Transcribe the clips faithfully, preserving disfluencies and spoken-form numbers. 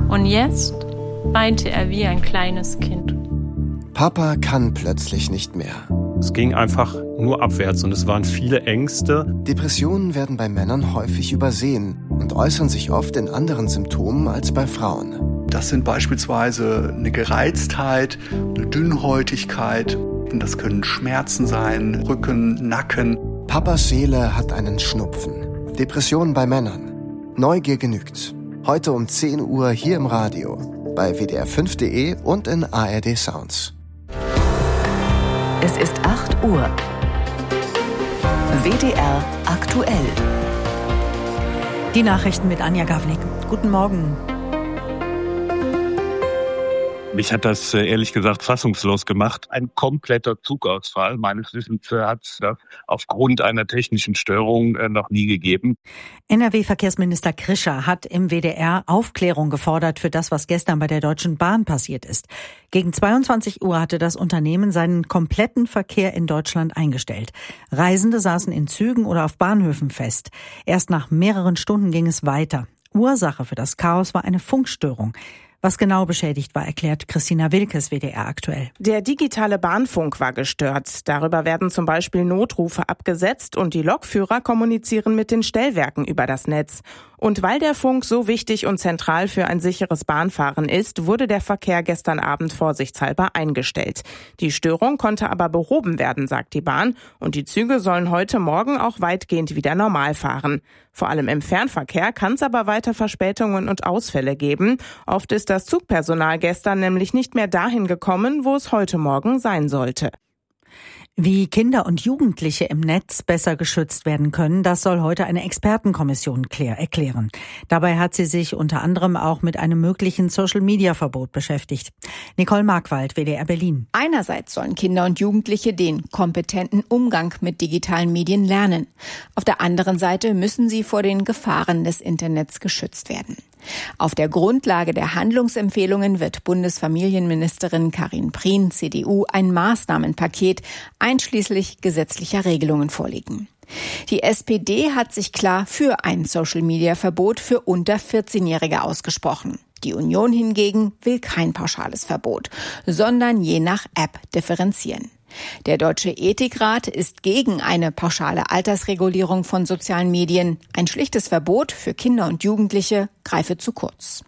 Und jetzt weinte er wie ein kleines Kind. Papa kann plötzlich nicht mehr. Es ging einfach nur abwärts und es waren viele Ängste. Depressionen werden bei Männern häufig übersehen und äußern sich oft in anderen Symptomen als bei Frauen. Das sind beispielsweise eine Gereiztheit, eine Dünnhäutigkeit. Das können Schmerzen sein, Rücken, Nacken. Papas Seele hat einen Schnupfen. Depressionen bei Männern. Neugier genügt. Heute um zehn Uhr hier im Radio, bei W D R fünf Punkt de und in A R D Sounds. Es ist acht Uhr. W D R aktuell. Die Nachrichten mit Anja Gawlik. Guten Morgen. Mich hat das ehrlich gesagt fassungslos gemacht. Ein kompletter Zugausfall. Meines Wissens hat es das aufgrund einer technischen Störung noch nie gegeben. N R W-Verkehrsminister Krischer hat im W D R Aufklärung gefordert für das, was gestern bei der Deutschen Bahn passiert ist. Gegen zweiundzwanzig Uhr hatte das Unternehmen seinen kompletten Verkehr in Deutschland eingestellt. Reisende saßen in Zügen oder auf Bahnhöfen fest. Erst nach mehreren Stunden ging es weiter. Ursache für das Chaos war eine Funkstörung. Was genau beschädigt war, erklärt Christina Wilkes, W D R aktuell. Der digitale Bahnfunk war gestört. Darüber werden zum Beispiel Notrufe abgesetzt und die Lokführer kommunizieren mit den Stellwerken über das Netz. Und weil der Funk so wichtig und zentral für ein sicheres Bahnfahren ist, wurde der Verkehr gestern Abend vorsichtshalber eingestellt. Die Störung konnte aber behoben werden, sagt die Bahn, und die Züge sollen heute Morgen auch weitgehend wieder normal fahren. Vor allem im Fernverkehr kann es aber weiter Verspätungen und Ausfälle geben. Oft ist das Zugpersonal gestern nämlich nicht mehr dahin gekommen, wo es heute Morgen sein sollte. Wie Kinder und Jugendliche im Netz besser geschützt werden können, das soll heute eine Expertenkommission klär- erklären. Dabei hat sie sich unter anderem auch mit einem möglichen Social-Media-Verbot beschäftigt. Nicole Markwald, W D R Berlin. Einerseits sollen Kinder und Jugendliche den kompetenten Umgang mit digitalen Medien lernen. Auf der anderen Seite müssen sie vor den Gefahren des Internets geschützt werden. Auf der Grundlage der Handlungsempfehlungen wird Bundesfamilienministerin Karin Prien, C D U, ein Maßnahmenpaket einschließlich gesetzlicher Regelungen vorlegen. Die S P D hat sich klar für ein Social-Media-Verbot für unter vierzehnjährige ausgesprochen. Die Union hingegen will kein pauschales Verbot, sondern je nach App differenzieren. Der Deutsche Ethikrat ist gegen eine pauschale Altersregulierung von sozialen Medien. Ein schlichtes Verbot für Kinder und Jugendliche greife zu kurz.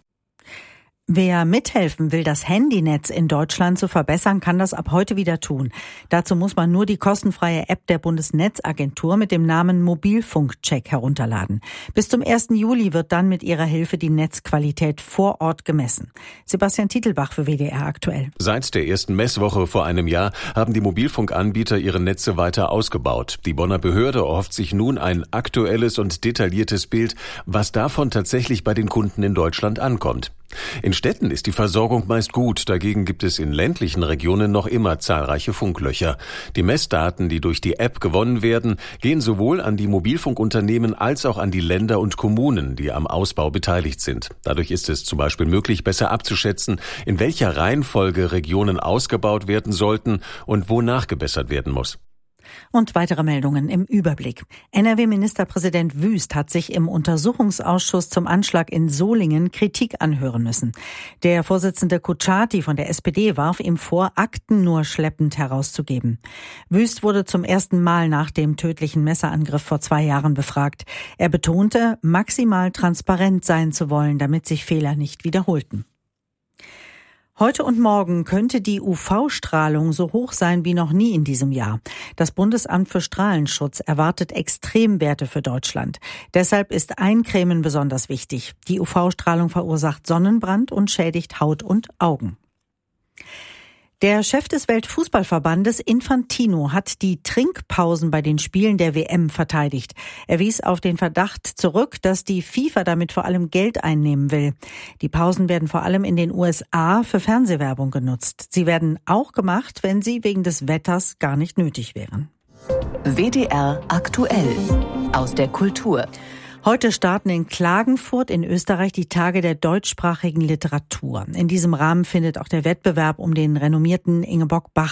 Wer mithelfen will, das Handynetz in Deutschland zu verbessern, kann das ab heute wieder tun. Dazu muss man nur die kostenfreie App der Bundesnetzagentur mit dem Namen Mobilfunkcheck herunterladen. Bis zum ersten Juli wird dann mit ihrer Hilfe die Netzqualität vor Ort gemessen. Sebastian Titelbach für W D R aktuell. Seit der ersten Messwoche vor einem Jahr haben die Mobilfunkanbieter ihre Netze weiter ausgebaut. Die Bonner Behörde erhofft sich nun ein aktuelles und detailliertes Bild, was davon tatsächlich bei den Kunden in Deutschland ankommt. In Städten ist die Versorgung meist gut, dagegen gibt es in ländlichen Regionen noch immer zahlreiche Funklöcher. Die Messdaten, die durch die App gewonnen werden, gehen sowohl an die Mobilfunkunternehmen als auch an die Länder und Kommunen, die am Ausbau beteiligt sind. Dadurch ist es zum Beispiel möglich, besser abzuschätzen, in welcher Reihenfolge Regionen ausgebaut werden sollten und wo nachgebessert werden muss. Und weitere Meldungen im Überblick. N R W-Ministerpräsident Wüst hat sich im Untersuchungsausschuss zum Anschlag in Solingen Kritik anhören müssen. Der Vorsitzende Kutschaty von der S P D warf ihm vor, Akten nur schleppend herauszugeben. Wüst wurde zum ersten Mal nach dem tödlichen Messerangriff vor zwei Jahren befragt. Er betonte, maximal transparent sein zu wollen, damit sich Fehler nicht wiederholten. Heute und morgen könnte die U V-Strahlung so hoch sein wie noch nie in diesem Jahr. Das Bundesamt für Strahlenschutz erwartet Extremwerte für Deutschland. Deshalb ist Eincremen besonders wichtig. Die U V-Strahlung verursacht Sonnenbrand und schädigt Haut und Augen. Der Chef des Weltfußballverbandes Infantino hat die Trinkpausen bei den Spielen der W M verteidigt. Er wies auf den Verdacht zurück, dass die FIFA damit vor allem Geld einnehmen will. Die Pausen werden vor allem in den U S A für Fernsehwerbung genutzt. Sie werden auch gemacht, wenn sie wegen des Wetters gar nicht nötig wären. W D R aktuell aus der Kultur. Heute starten in Klagenfurt in Österreich die Tage der deutschsprachigen Literatur. In diesem Rahmen findet auch der Wettbewerb um den renommierten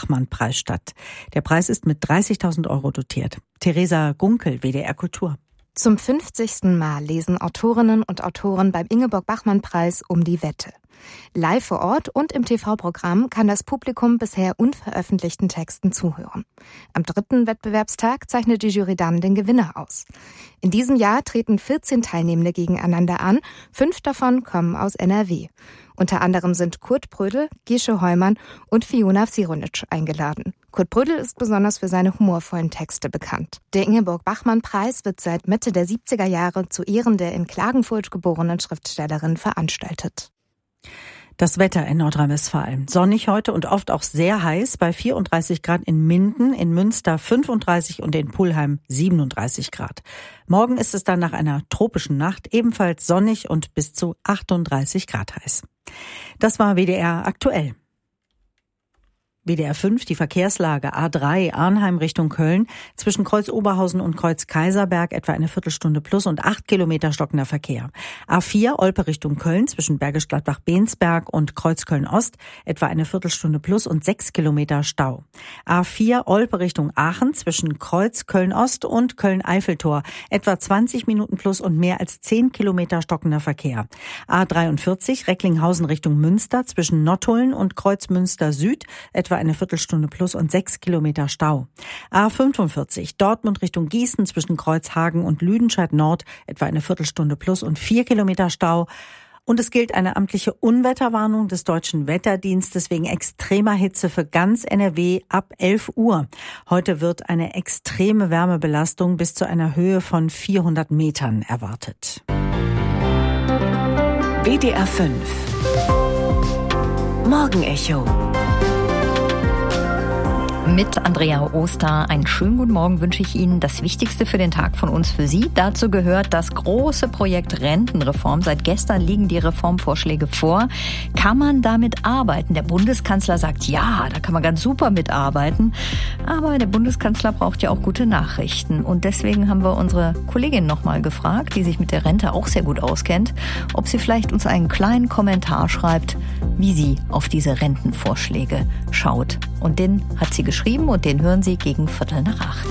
Ingeborg-Bachmann-Preis statt. Der Preis ist mit dreißigtausend Euro dotiert. Theresa Gunkel, W D R Kultur. Zum fünfzigsten Mal lesen Autorinnen und Autoren beim Ingeborg-Bachmann-Preis um die Wette. Live vor Ort und im T V-Programm kann das Publikum bisher unveröffentlichten Texten zuhören. Am dritten Wettbewerbstag zeichnet die Jury dann den Gewinner aus. In diesem Jahr treten vierzehn Teilnehmende gegeneinander an, fünf davon kommen aus N R W. Unter anderem sind Kurt Brödel, Gische Heumann und Fiona Vsironic eingeladen. Kurt Brödel ist besonders für seine humorvollen Texte bekannt. Der Ingeborg-Bachmann-Preis wird seit Mitte der siebziger Jahre zu Ehren der in Klagenfurt geborenen Schriftstellerin veranstaltet. Das Wetter in Nordrhein-Westfalen. Sonnig heute und oft auch sehr heiß, bei vierunddreißig Grad in Minden, in Münster fünfunddreißig und in Pulheim siebenunddreißig Grad. Morgen ist es dann nach einer tropischen Nacht ebenfalls sonnig und bis zu achtunddreißig Grad heiß. Das war W D R aktuell. W D R fünf, die Verkehrslage A drei Arnheim Richtung Köln, zwischen Kreuz Oberhausen und Kreuz Kaiserberg etwa eine Viertelstunde plus und acht Kilometer stockender Verkehr. A vier Olpe Richtung Köln, zwischen Bergisch Gladbach-Bensberg und Kreuz Köln-Ost etwa eine Viertelstunde plus und sechs Kilometer Stau. A vier Olpe Richtung Aachen, zwischen Kreuz Köln-Ost und Köln-Eiffeltor etwa zwanzig Minuten plus und mehr als zehn Kilometer stockender Verkehr. A dreiundvierzig Recklinghausen Richtung Münster, zwischen Nottuln und Kreuz Münster Süd etwa eine Viertelstunde plus und sechs Kilometer Stau. A fünfundvierzig Dortmund Richtung Gießen, zwischen Kreuzhagen und Lüdenscheid Nord etwa eine Viertelstunde plus und vier Kilometer Stau. Und es gilt eine amtliche Unwetterwarnung des Deutschen Wetterdienstes wegen extremer Hitze für ganz N R W ab elf Uhr. Heute wird eine extreme Wärmebelastung bis zu einer Höhe von vierhundert Metern erwartet. W D R fünf Morgenecho mit Andrea Oster. Einen schönen guten Morgen wünsche ich Ihnen. Das Wichtigste für den Tag von uns für Sie. Dazu gehört das große Projekt Rentenreform. Seit gestern liegen die Reformvorschläge vor. Kann man damit arbeiten? Der Bundeskanzler sagt, ja, da kann man ganz super mitarbeiten. Aber der Bundeskanzler braucht ja auch gute Nachrichten. Und deswegen haben wir unsere Kollegin nochmal gefragt, die sich mit der Rente auch sehr gut auskennt, ob sie vielleicht uns einen kleinen Kommentar schreibt, wie sie auf diese Rentenvorschläge schaut. Und den hat sie geschrieben und den hören Sie gegen Viertel nach acht.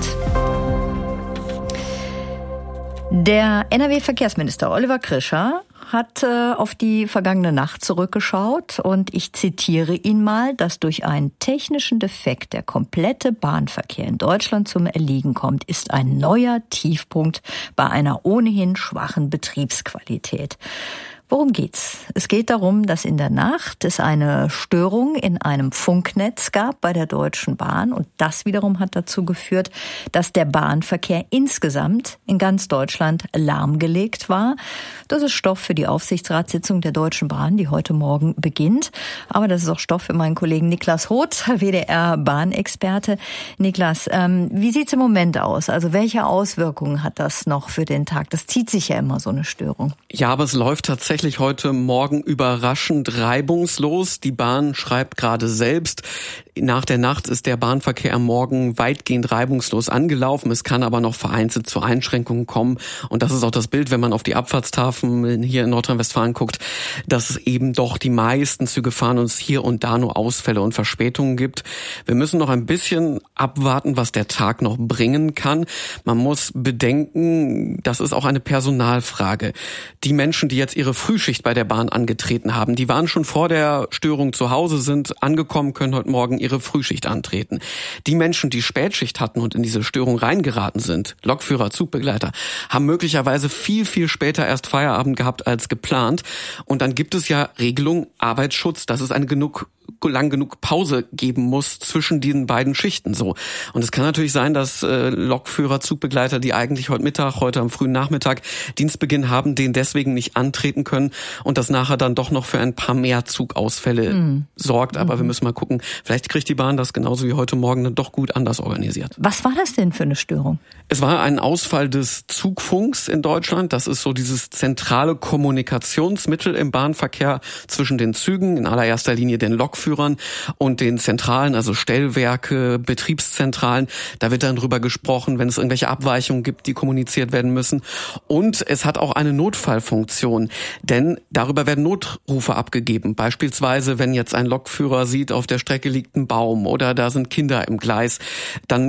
Der N R W-Verkehrsminister Oliver Krischer hat äh, auf die vergangene Nacht zurückgeschaut und ich zitiere ihn mal, dass durch einen technischen Defekt der komplette Bahnverkehr in Deutschland zum Erliegen kommt, ist ein neuer Tiefpunkt bei einer ohnehin schwachen Betriebsqualität. Worum geht's? Es geht darum, dass in der Nacht es eine Störung in einem Funknetz gab bei der Deutschen Bahn und das wiederum hat dazu geführt, dass der Bahnverkehr insgesamt in ganz Deutschland lahmgelegt war. Das ist Stoff für die Aufsichtsratssitzung der Deutschen Bahn, die heute Morgen beginnt. Aber das ist auch Stoff für meinen Kollegen Niklas Hoth, W D R-Bahnexperte. Niklas, ähm, wie sieht's im Moment aus? Also welche Auswirkungen hat das noch für den Tag? Das zieht sich ja immer, so eine Störung. Ja, aber es läuft tatsächlich heute Morgen überraschend reibungslos. Die Bahn schreibt gerade selbst, nach der Nacht ist der Bahnverkehr am Morgen weitgehend reibungslos angelaufen. Es kann aber noch vereinzelt zu Einschränkungen kommen. Und das ist auch das Bild, wenn man auf die Abfahrtstafeln hier in Nordrhein-Westfalen guckt, dass es eben doch die meisten Züge fahren und es hier und da nur Ausfälle und Verspätungen gibt. Wir müssen noch ein bisschen abwarten, was der Tag noch bringen kann. Man muss bedenken, das ist auch eine Personalfrage. Die Menschen, die jetzt ihre Frühschicht bei der Bahn angetreten haben, die waren schon vor der Störung zu Hause, sind angekommen, können heute Morgen ihre Frühschicht antreten. Die Menschen, die Spätschicht hatten und in diese Störung reingeraten sind, Lokführer, Zugbegleiter, haben möglicherweise viel, viel später erst Feierabend gehabt als geplant. Und dann gibt es ja Regelung Arbeitsschutz, dass es eine genug lang genug Pause geben muss zwischen diesen beiden Schichten so. Und es kann natürlich sein, dass äh, Lokführer, Zugbegleiter, die eigentlich heute Mittag, heute am frühen Nachmittag Dienstbeginn haben, den deswegen nicht antreten können und das nachher dann doch noch für ein paar mehr Zugausfälle mhm. sorgt. Aber mhm. wir müssen mal gucken, vielleicht kriegt die Bahn das genauso wie heute Morgen dann doch gut anders organisiert. Was war das denn für eine Störung? Es war ein Ausfall des Zugfunks in Deutschland. Das ist so dieses zentrale Kommunikationsmittel im Bahnverkehr zwischen den Zügen, in allererster Linie den Lokführern und den Zentralen, also Stellwerke, Betriebszentralen. Da wird dann drüber gesprochen, wenn es irgendwelche Abweichungen gibt, die kommuniziert werden müssen. Und es hat auch eine Notfallfunktion, denn darüber werden Notrufe abgegeben. Beispielsweise, wenn jetzt ein Lokführer sieht, auf der Strecke liegt ein Baum oder da sind Kinder im Gleis, dann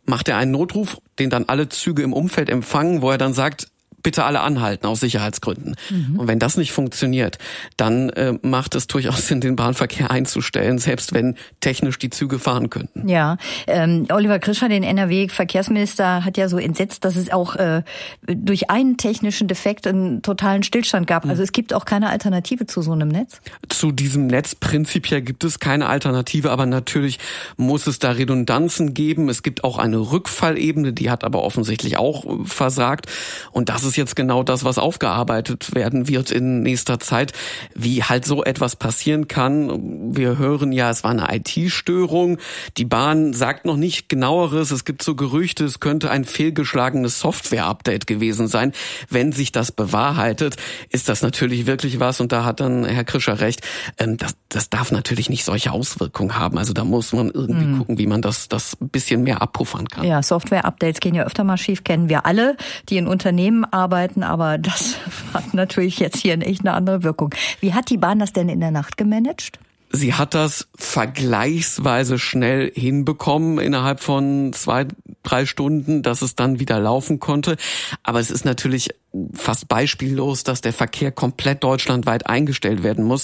macht er einen Notruf, den dann alle Züge im Umfeld empfangen, wo er dann sagt, bitte alle anhalten aus Sicherheitsgründen. Mhm. Und wenn das nicht funktioniert, dann äh, macht es durchaus Sinn, den Bahnverkehr einzustellen, selbst wenn technisch die Züge fahren könnten. Ja, ähm, Oliver Krischer, den N R W-Verkehrsminister, hat ja so entsetzt, dass es auch äh, durch einen technischen Defekt einen totalen Stillstand gab. Also es gibt auch keine Alternative zu so einem Netz? Zu diesem Netz prinzipiell gibt es keine Alternative, aber natürlich muss es da Redundanzen geben. Es gibt auch eine Rückfallebene, die hat aber offensichtlich auch versagt. Und das ist jetzt genau das, was aufgearbeitet werden wird in nächster Zeit, wie halt so etwas passieren kann. Wir hören ja, es war eine I T-Störung. Die Bahn sagt noch nicht genaueres. Es gibt so Gerüchte, es könnte ein fehlgeschlagenes Software-Update gewesen sein. Wenn sich das bewahrheitet, ist das natürlich wirklich was. Und da hat dann Herr Krischer recht. Das, das darf natürlich nicht solche Auswirkungen haben. Also da muss man irgendwie mhm. gucken, wie man das, das ein bisschen mehr abpuffern kann. Ja, Software-Updates gehen ja öfter mal schief, kennen wir alle, die in Unternehmen arbeiten, aber das hat natürlich jetzt hier echt eine andere Wirkung. Wie hat die Bahn das denn in der Nacht gemanagt? Sie hat das vergleichsweise schnell hinbekommen, innerhalb von zwei, drei Stunden, dass es dann wieder laufen konnte. Aber es ist natürlich fast beispiellos, dass der Verkehr komplett deutschlandweit eingestellt werden muss.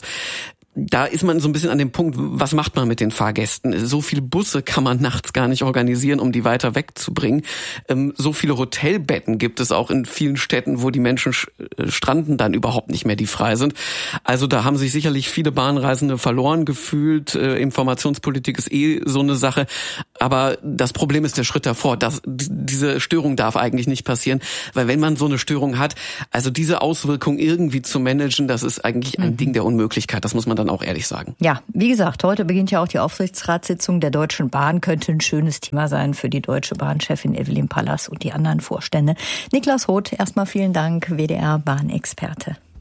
Da ist man so ein bisschen an dem Punkt, was macht man mit den Fahrgästen? So viele Busse kann man nachts gar nicht organisieren, um die weiter wegzubringen. So viele Hotelbetten gibt es auch in vielen Städten, wo die Menschen stranden dann überhaupt nicht mehr, die frei sind. Also da haben sich sicherlich viele Bahnreisende verloren gefühlt. Informationspolitik ist eh so eine Sache. Aber das Problem ist der Schritt davor. Das, diese Störung darf eigentlich nicht passieren, weil wenn man so eine Störung hat, also diese Auswirkung irgendwie zu managen, das ist eigentlich ein mhm. Ding der Unmöglichkeit. Das muss man dann auch ehrlich sagen. Ja, wie gesagt, heute beginnt ja auch die Aufsichtsratssitzung der Deutschen Bahn. Könnte ein schönes Thema sein für die Deutsche Bahn-Chefin Evelyn Pallas und die anderen Vorstände. Niklas Roth, erstmal vielen Dank, W D R-Bahnexperte.